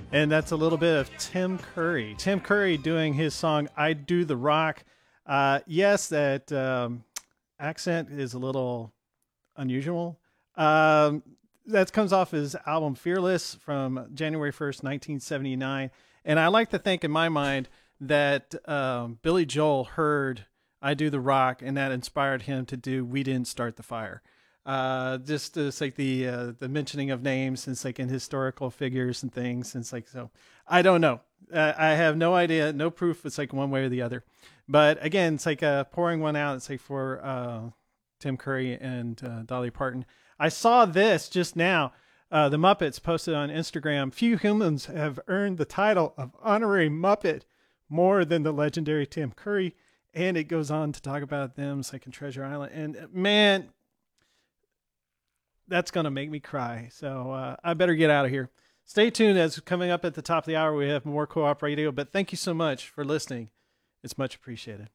And that's a little bit of Tim Curry. Tim Curry doing his song, I Do the Rock. Yes, that accent is a little unusual. That comes off his album Fearless from January 1st, 1979. And I like to think in my mind that Billy Joel heard I Do the Rock, and that inspired him to do We Didn't Start the Fire. Just it's like the mentioning of names, and it's like in historical figures and things. And it's like, so I don't know. I have no idea, no proof. It's like one way or the other. But again, it's like pouring one out. It's like for Tim Curry and Dolly Parton. I saw this just now. The Muppets posted on Instagram. Few humans have earned the title of honorary Muppet more than the legendary Tim Curry. And it goes on to talk about them. It's like in Treasure Island. And man, that's going to make me cry. So I better get out of here. Stay tuned, as coming up at the top of the hour, we have more Co-op Radio. But thank you so much for listening. It's much appreciated.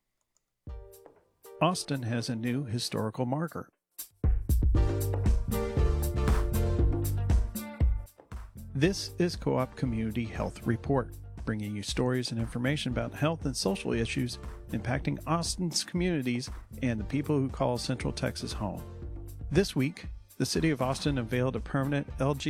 Austin has a new historical marker. This is Co-op Community Health Report, bringing you stories and information about health and social issues impacting Austin's communities and the people who call Central Texas home. This week, the City of Austin unveiled a permanent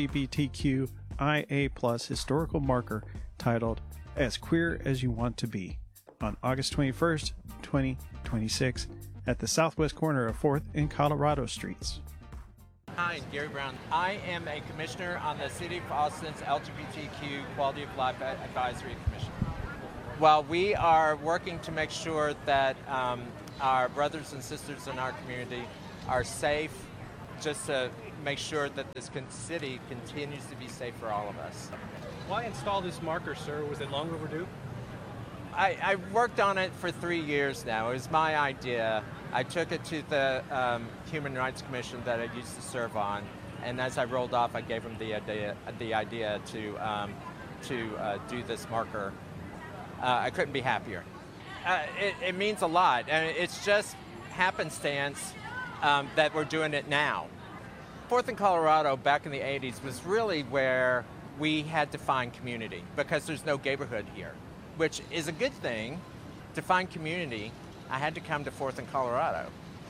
LGBTQIA+ historical marker titled As Queer as You Want to Be on August 21st, 2026 at the southwest corner of 4th and Colorado Streets. Hi, Gary Brown. I am a commissioner on the City of Austin's LGBTQ Quality of Life Advisory Commission. Well, we are working to make sure that our brothers and sisters in our community are safe, just to make sure that this city continues to be safe for all of us. Why install this marker, sir? Was it long overdue? I worked on it for 3 years now. It was my idea. I took it to the Human Rights Commission that I used to serve on, and as I rolled off, I gave them the idea to do this marker. I couldn't be happier. It means a lot, and it's just happenstance that we're doing it now. 4th and Colorado back in the 80s was really where we had to find community because there's no neighborhood here, which is a good thing. To find community, I had to come to 4th and Colorado.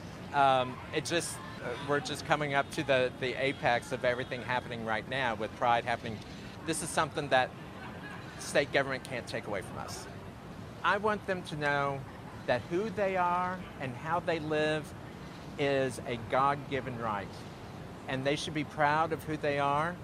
We're just coming up to the apex of everything happening right now with Pride happening. This is something that state government can't take away from us. I want them to know that who they are and how they live is a God-given right, and they should be proud of who they are.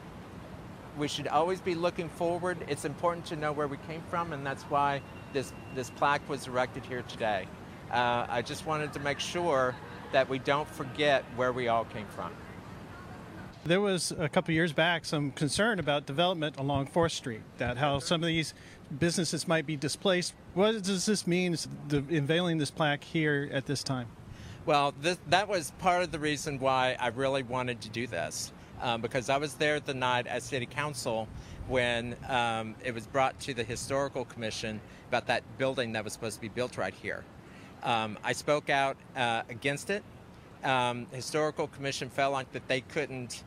We should always be looking forward. It's important to know where we came from, and that's why this plaque was erected here today. I just wanted to make sure that we don't forget where we all came from. There was a couple years back some concern about development along 4th Street, that how some of these businesses might be displaced. What does this mean, unveiling this plaque here at this time? Well, that was part of the reason why I really wanted to do this, because I was there the night at City Council when it was brought to the Historical Commission about that building that was supposed to be built right here. I spoke out against it. Historical Commission felt like that they couldn't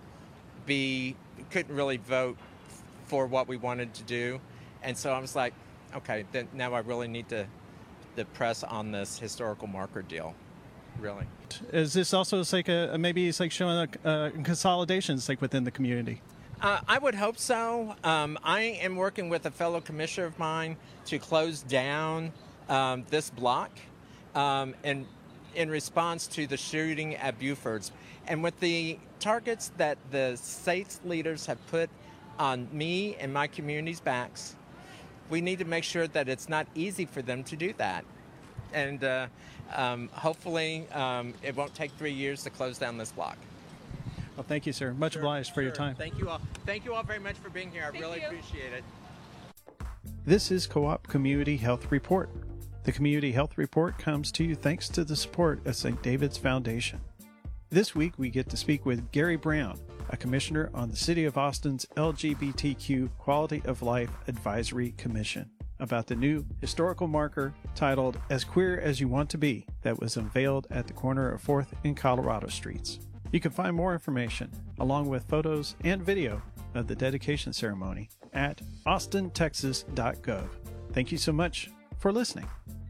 really vote for what we wanted to do, and so I was like, okay, then now I really need to press on this historical marker deal. Really. Is this also like maybe it's like showing consolidations like within the community? I would hope so. I am working with a fellow commissioner of mine to close down this block in response to the shooting at Buford's. And with the targets that the state's leaders have put on me and my community's backs, we need to make sure that it's not easy for them to do that. And hopefully it won't take 3 years to close down this block. Well, thank you, sir. Much obliged for your time. Thank you all. Thank you all very much for being here. I really appreciate it. This is Co-op Community Health Report. The Community Health Report comes to you thanks to the support of St. David's Foundation. This week, we get to speak with Gary Brown, a commissioner on the City of Austin's LGBTQ Quality of Life Advisory Commission, about the new historical marker titled As Queer as You Want to Be that was unveiled at the corner of 4th and Colorado Streets. You can find more information, along with photos and video, of the dedication ceremony at austintexas.gov. Thank you so much for listening.